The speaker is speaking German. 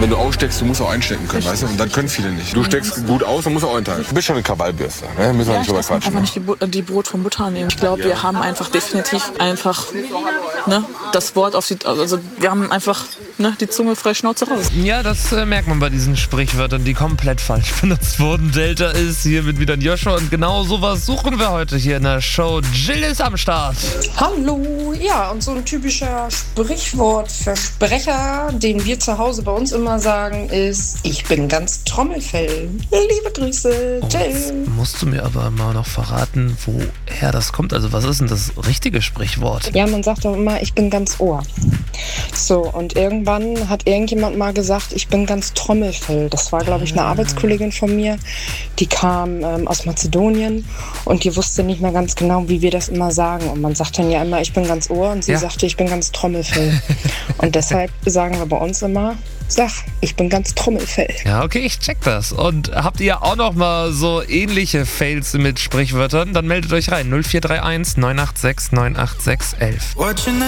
Wenn du aussteckst, du musst auch einstecken können, weißt du? Und dann können viele nicht. Du steckst gut aus, dann musst du auch einteilen. Du bist schon eine Krawallbürste, ne? Müssen wir nicht drüber quatschen. Einfach nicht die Brot vom Butter nehmen. Ich glaube, wir haben einfach definitiv das Wort also wir haben einfach die Zunge frei Schnauze raus. Ja, das merkt man bei diesen Sprichwörtern, die komplett falsch benutzt wurden. Delta ist hier mit wieder Joshua und genau sowas suchen wir heute hier in der Show. Jill ist am Start. Hallo, ja, und so ein typischer Sprichwortversprecher, den wir zu Hause bei uns immer sagen, ist: Ich bin ganz Trommelfell. Liebe Grüße, Jill. Jetzt musst du mir aber mal noch verraten, woher das kommt. Also was ist denn das richtige Sprichwort? Ja, man sagt doch immer, ich bin ganz Ohr. So, und irgendwann hat irgendjemand mal gesagt, ich bin ganz Trommelfell. Das war, glaube ich, eine Arbeitskollegin von mir, die kam aus Mazedonien und die wusste nicht mehr ganz genau, wie wir das immer sagen. Und man sagt dann ja immer, ich bin ganz Ohr, und sie sagte, ich bin ganz Trommelfell. Und deshalb sagen wir bei uns immer, ich bin ganz Trommelfell. Ja, okay, ich check das. Und habt ihr auch noch mal so ähnliche Fails mit Sprichwörtern? Dann meldet euch rein. 0431 986 986 11.